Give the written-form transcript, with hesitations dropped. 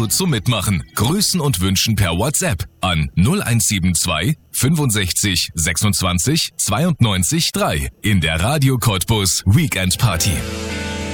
zum Mitmachen. Grüßen und wünschen per WhatsApp an 0172 65 26 92 3 in der Radio Cottbus Weekend Party.